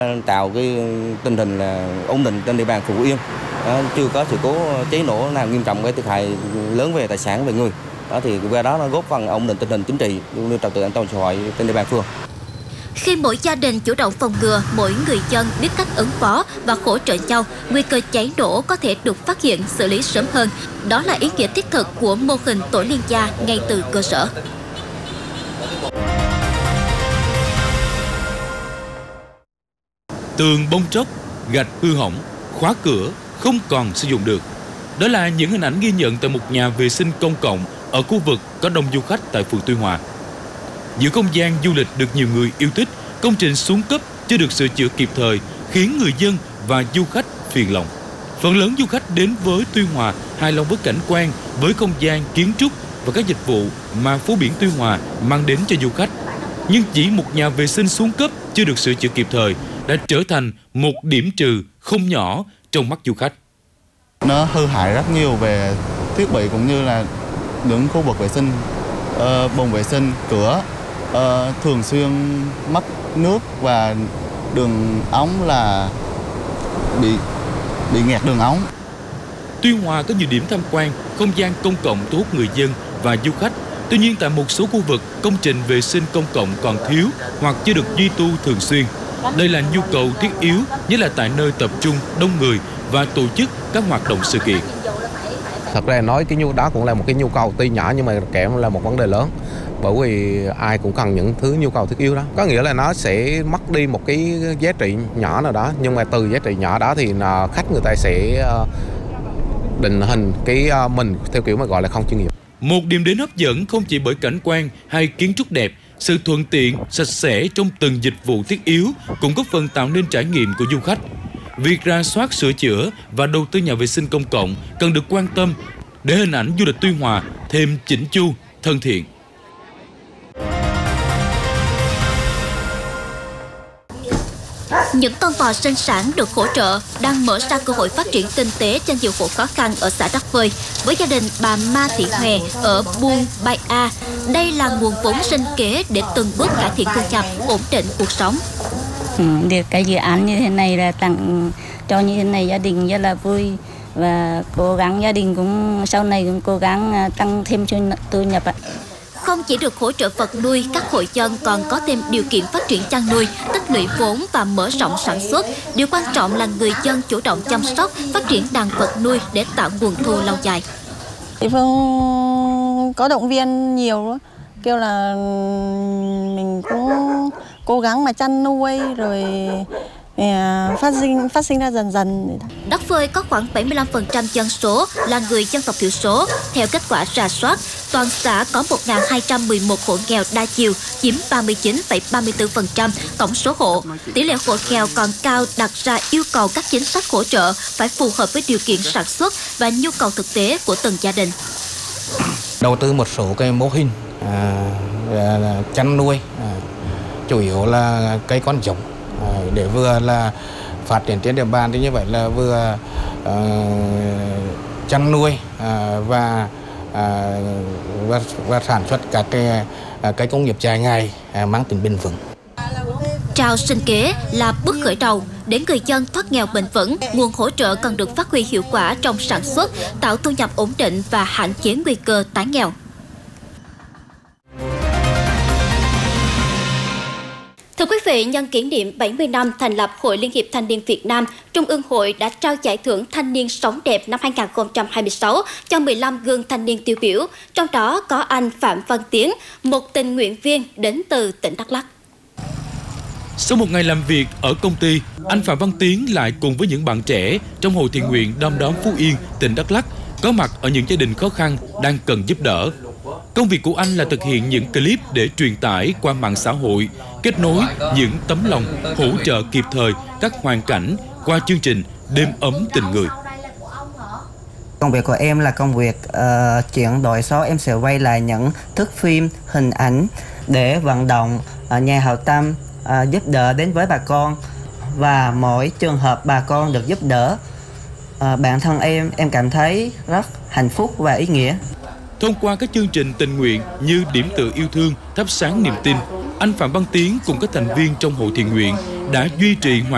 Tạo cái tình hình là ổn định trên địa bàn Phú Yên, chưa có sự cố cháy nổ nào nghiêm trọng, gây thiệt hại lớn về tài sản, về người. Thì qua đó nó góp phần ổn định tình hình chính trị cũng như trật tự an toàn xã hội trên địa bàn phường. Khi mỗi gia đình chủ động phòng ngừa, mỗi người dân biết cách ứng phó và hỗ trợ nhau, nguy cơ cháy nổ có thể được phát hiện, xử lý sớm hơn. Đó là ý nghĩa thiết thực của mô hình tổ liên gia ngay từ cơ sở. Tường bong tróc, gạch hư hỏng, khóa cửa không còn sử dụng được. Đó là những hình ảnh ghi nhận tại một nhà vệ sinh công cộng ở khu vực có đông du khách tại phường Tuy Hòa. Giữa không gian du lịch được nhiều người yêu thích, công trình xuống cấp chưa được sửa chữa kịp thời khiến người dân và du khách phiền lòng. Phần lớn du khách đến với Tuy Hòa hài lòng với cảnh quan, với không gian kiến trúc và các dịch vụ mà phố biển Tuy Hòa mang đến cho du khách. Nhưng chỉ một nhà vệ sinh xuống cấp chưa được sửa chữa kịp thời đã trở thành một điểm trừ không nhỏ trong mắt du khách. Nó hư hại rất nhiều về thiết bị cũng như là những khu vực vệ sinh, bồn vệ sinh, cửa, thường xuyên mất nước và đường ống là bị nghẹt đường ống. Tuy Hòa có nhiều điểm tham quan, không gian công cộng thu hút người dân và du khách. Tuy nhiên tại một số khu vực, công trình vệ sinh công cộng còn thiếu hoặc chưa được duy tu thường xuyên. Đây là nhu cầu thiết yếu, nhất là tại nơi tập trung đông người và tổ chức các hoạt động sự kiện. Thật ra nói đó cũng là một cái nhu cầu tuy nhỏ nhưng mà kèm là một vấn đề lớn. Bởi vì ai cũng cần những thứ nhu cầu thiết yếu đó. Có nghĩa là nó sẽ mất đi một cái giá trị nhỏ nào đó, nhưng mà từ giá trị nhỏ đó thì khách người ta sẽ định hình cái mình theo kiểu mà gọi là không chuyên nghiệp. Một điểm đến hấp dẫn không chỉ bởi cảnh quan hay kiến trúc đẹp, sự thuận tiện, sạch sẽ trong từng dịch vụ thiết yếu cũng góp phần tạo nên trải nghiệm của du khách. Việc rà soát, sửa chữa và đầu tư nhà vệ sinh công cộng cần được quan tâm để hình ảnh du lịch Tuy Hòa thêm chỉnh chu, thân thiện. Những con bò sinh sản được hỗ trợ đang mở ra cơ hội phát triển kinh tế cho nhiều hộ khó khăn ở xã Đắc Phơi. Với gia đình bà Ma Thị Hòe ở Buôn Bai A, đây là nguồn vốn sinh kế để từng bước cải thiện thu nhập, ổn định cuộc sống. Được cái dự án như thế này là tặng cho như thế này gia đình rất là vui, và cố gắng gia đình cũng sau này cũng cố gắng tăng thêm thu nhập ạ. Không chỉ được hỗ trợ vật nuôi, các hộ dân còn có thêm điều kiện phát triển chăn nuôi, tích lũy vốn và mở rộng sản xuất. Điều quan trọng là người dân chủ động chăm sóc, phát triển đàn vật nuôi để tạo nguồn thu lâu dài. Địa phương có động viên nhiều, kêu là mình cũng cố gắng mà chăn nuôi rồi phát sinh ra dần dần. Đắc Phơi có khoảng 75% dân số là người dân tộc thiểu số. Theo kết quả rà soát, toàn xã có 1.211 hộ nghèo đa chiều, chiếm 39,34% tổng số hộ. Tỷ lệ hộ nghèo còn cao, đặt ra yêu cầu các chính sách hỗ trợ phải phù hợp với điều kiện sản xuất và nhu cầu thực tế của từng gia đình. Đầu tư một số cái mô hình chăn nuôi, chủ yếu là cây con giống, để vừa là phát triển trên địa bàn, thì như vậy là vừa chăn nuôi và sản xuất các cái công nghiệp dài ngày mang tính bền vững. Trao sinh kế là bước khởi đầu để người dân thoát nghèo bền vững. Nguồn hỗ trợ cần được phát huy hiệu quả trong sản xuất, tạo thu nhập ổn định và hạn chế nguy cơ tái nghèo. Thưa quý vị, nhân kỷ niệm 70 năm thành lập Hội Liên hiệp Thanh niên Việt Nam, Trung ương Hội đã trao giải thưởng Thanh niên sống đẹp năm 2026 cho 15 gương thanh niên tiêu biểu, trong đó có anh Phạm Văn Tiến, một tình nguyện viên đến từ tỉnh Đắk Lắk. Sau một ngày làm việc ở công ty, anh Phạm Văn Tiến lại cùng với những bạn trẻ trong Hội thiện nguyện Đom Đóm Phú Yên, tỉnh Đắk Lắk có mặt ở những gia đình khó khăn đang cần giúp đỡ. Công việc của anh là thực hiện những clip để truyền tải qua mạng xã hội, kết nối những tấm lòng, hỗ trợ kịp thời các hoàn cảnh qua chương trình Đêm ấm tình người. Công việc của em là công việc chuyển đổi số. Em sẽ quay lại những thước phim, hình ảnh để vận động nhà hảo tâm giúp đỡ đến với bà con, và mỗi trường hợp bà con được giúp đỡ, bản thân em cảm thấy rất hạnh phúc và ý nghĩa. Thông qua các chương trình tình nguyện như Điểm tựa yêu thương, Thắp sáng niềm tin, anh Phạm Văn Tiến cùng các thành viên trong Hội thiện nguyện đã duy trì